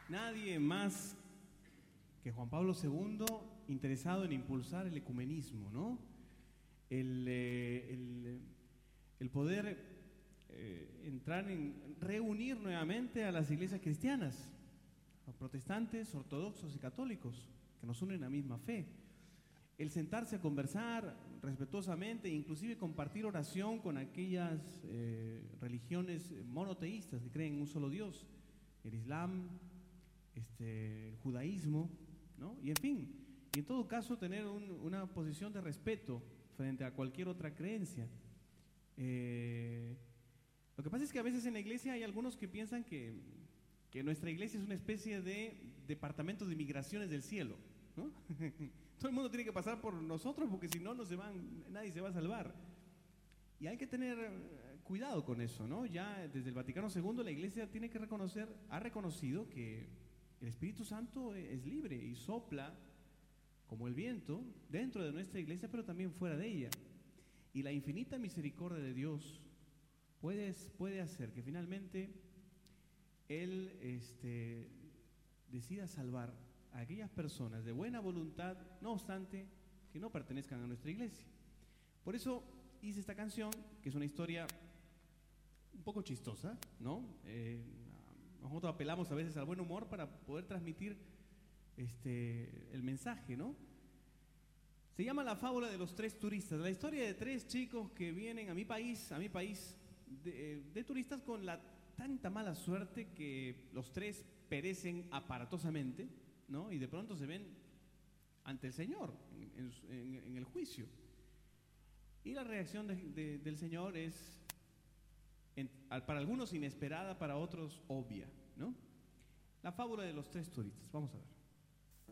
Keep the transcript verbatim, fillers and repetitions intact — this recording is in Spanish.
nadie más que Juan Pablo segundo interesado en impulsar el ecumenismo, ¿no? El, eh, el, el poder eh, entrar en reunir nuevamente a las iglesias cristianas, a protestantes, ortodoxos y católicos, que nos unen a la misma fe. El sentarse a conversar respetuosamente, inclusive compartir oración con aquellas eh, religiones monoteístas que creen en un solo Dios, el Islam, este, el judaísmo, ¿no? Y en fin, y en todo caso tener un, una posición de respeto frente a cualquier otra creencia. Eh, lo que pasa es que a veces en la iglesia hay algunos que piensan que, que nuestra iglesia es una especie de departamento de migraciones del cielo, ¿no? Todo el mundo tiene que pasar por nosotros porque si no, no se van, nadie se va a salvar. Y hay que tener cuidado con eso, ¿no? Ya desde el Vaticano segundo la iglesia tiene que reconocer, ha reconocido que el Espíritu Santo es libre y sopla como el viento dentro de nuestra iglesia, pero también fuera de ella. Y la infinita misericordia de Dios puede, puede hacer que finalmente Él este, decida salvar a aquellas personas de buena voluntad, no obstante que no pertenezcan a nuestra iglesia. Por eso hice esta canción, que es una historia un poco chistosa, ¿no? Eh, nosotros apelamos a veces al buen humor para poder transmitir este, el mensaje, ¿no? Se llama La fábula de los tres turistas, la historia de tres chicos que vienen a mi país, a mi país, de, de turistas con la tanta mala suerte que los tres perecen aparatosamente, ¿no? Y de pronto se ven ante el Señor en, en, en el juicio. Y la reacción de, de, del Señor es, en, para algunos inesperada, para otros obvia, ¿no? La fábula de los tres turistas. Vamos a ver.